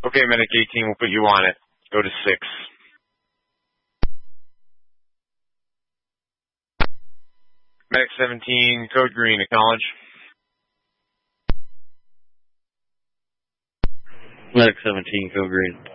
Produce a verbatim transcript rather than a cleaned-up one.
Okay, Medic eighteen, we'll put you on it. Go to six. Medic seventeen, code green, acknowledge. Medic seventeen, code green.